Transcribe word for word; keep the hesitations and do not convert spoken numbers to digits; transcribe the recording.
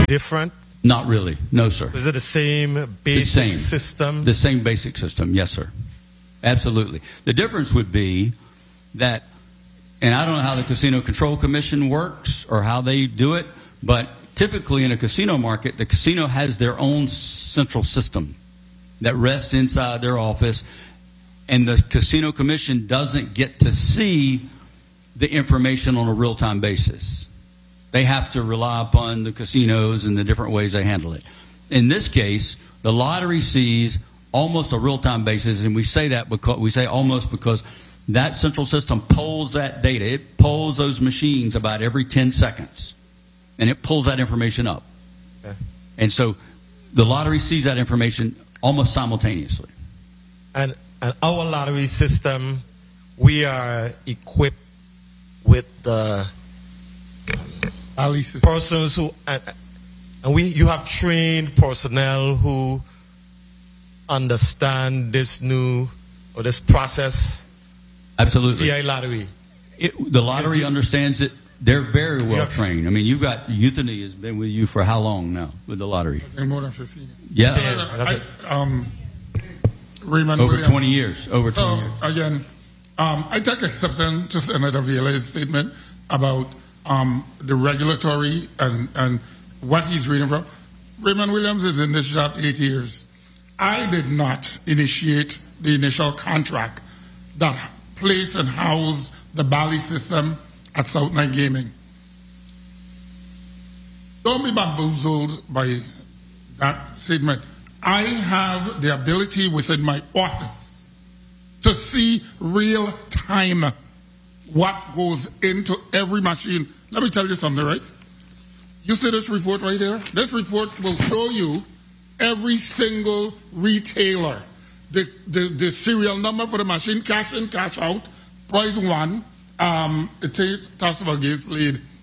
different? Not really. No, sir. Is it the same basic the same. system? The same basic system, yes, sir. Absolutely. The difference would be that, and I don't know how the Casino Control Commission works or how they do it, but typically in a casino market, the casino has their own central system that rests inside their office, and the Casino Commission doesn't get to see the information on a real-time basis. They have to rely upon the casinos and the different ways they handle it. In this case, the lottery sees almost a real-time basis, and we say that because we say almost because that central system pulls that data. It pulls those machines about every ten seconds, and it pulls that information up. Okay. And so the lottery sees that information almost simultaneously. And, and our lottery system, we are equipped with the persons who, and, and we, you have trained personnel who understand this new or this process. Absolutely. V I lottery. It, the lottery it, understands it. They're very well trained. I mean, you've got Euthony has been with you for how long now with the lottery? I think more than fifteen. Yeah. yeah I, um, Raymond Over Williams. twenty years. Over so, twenty years. Again, um, I take exception to Senator Viola's statement about um, the regulatory and, and what he's reading from. Raymond Williams is in this job eight years. I did not initiate the initial contract that placed and housed the Bally system at South Night Gaming. Don't be bamboozled by that statement. I have the ability within my office to see real time what goes into every machine. Let me tell you something, right? You see this report right here? This report will show you every single retailer. The, the, the serial number for the machine, cash in, cash out, price one. Um, it takes, talks about games played.